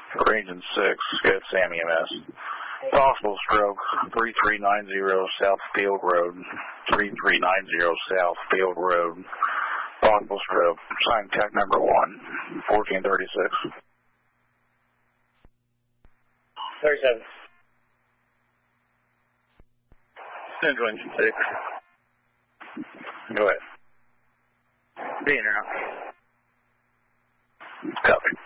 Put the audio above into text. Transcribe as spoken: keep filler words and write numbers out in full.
Region six, good Sam E M S. Possible stroke, three three nine zero South Field Road, three three nine zero South Field Road. Possible stroke, sign tech number one, fourteen thirty-six. thirty-seven. Central Engine six. Go ahead. Being around. Copy.